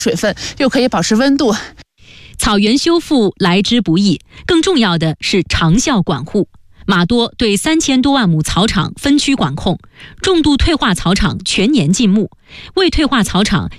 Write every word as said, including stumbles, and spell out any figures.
水分，又可以保持温度。 草原修复来之不易，更重要的是长效管护。马多对三千多万亩草场分区管控，重度退化草场全年禁牧，未退化草场